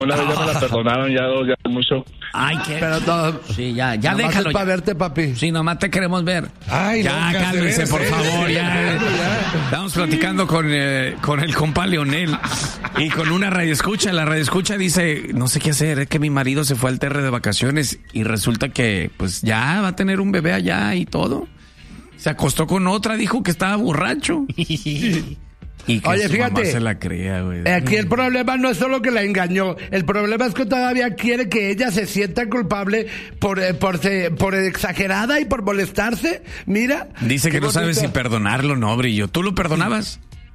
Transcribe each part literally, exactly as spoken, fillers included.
Una vez ya me la perdonaron, ya dos, ya mucho. Ay, qué. Pero todo. Sí, ya, ya Nomás déjalo. es para verte, papi. Sí, nomás te queremos ver. Ay, ya, no, cálmense, por ver, favor, sí, ya. ya. Estamos platicando con, eh, con el compa Leonel y con una radioescucha. La radioescucha dice, no sé qué hacer, es que mi marido se fue al Terre de vacaciones y resulta que, pues, ya va a tener un bebé allá y todo. Se acostó con otra, dijo que estaba borracho. Y que Oye, su fíjate, mamá se la crea, güey. Aquí el problema no es solo que la engañó, el problema es que todavía quiere que ella se sienta culpable por eh, por, se, por exagerada y por molestarse. Mira. Dice que qué no sabe bonito. si perdonarlo, no, Brillo. ¿Tú lo perdonabas?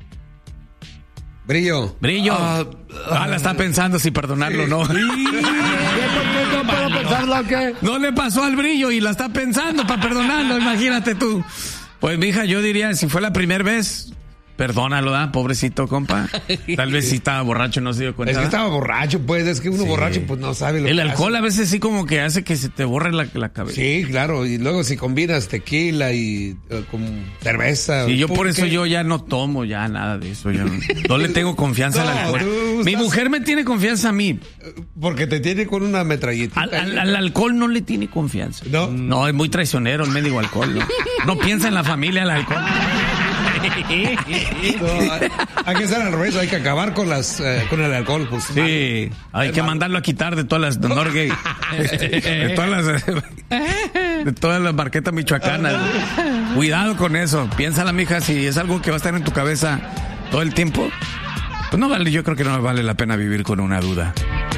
Brillo. Brillo. Ah, Ah, la está pensando si perdonarlo o no. ¿Por qué no puedo pensarlo o qué? No le pasó al Brillo y la está pensando para perdonarlo, imagínate tú. Pues, mija, yo diría, si fue la primera vez, perdónalo, ¿ah? Pobrecito, compa. Tal vez si estaba borracho, no se dio cuenta. Es que ¿verdad? estaba borracho, pues. Es que uno Sí. borracho, pues no sabe lo El que alcohol hace. a veces sí como que hace que se te borre la, la cabeza. Sí, claro. Y luego si combinas tequila y eh, con cerveza. Y yo por pulque. eso yo ya no tomo ya nada de eso. Yo no, no le tengo confianza al No, alcohol. tú Mi estás- mujer me tiene confianza a mí. Porque te tiene con una metralleta. Al, al- al alcohol no le tiene confianza. ¿No? No, es muy traicionero el mendigo alcohol. No, no piensa en la familia el alcohol. No, hay, hay que ser al revés, hay que acabar con las eh, con el alcohol, pues. Sí, hay que mandarlo a quitar de todas las de Norgay, de todas las de todas las marquetas michoacanas. Cuidado con eso. Piénsala, mija, si es algo que va a estar en tu cabeza todo el tiempo, pues no vale, yo creo que no vale la pena vivir con una duda.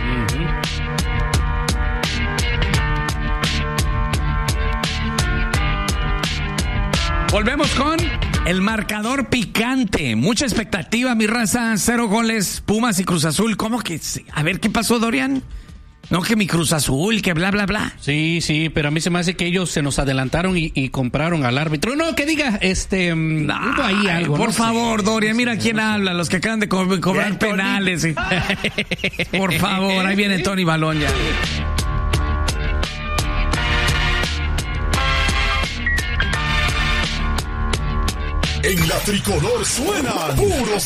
Volvemos con el marcador picante. Mucha expectativa, mi raza. Cero goles, Pumas y Cruz Azul. ¿Cómo que? A ver, ¿qué pasó, Dorian? No, que mi Cruz Azul, que bla, bla, bla. Sí, sí, pero a mí se me hace que ellos se nos adelantaron y, y compraron al árbitro. No, que diga, este, mm, hubo ahí algo. Por no sé. favor, Dorian, mira quién habla. Los que acaban de co- cobrar Bien, Tony. penales. sí. Por favor, ahí viene Tony Balón ya. En la tricolor suenan puros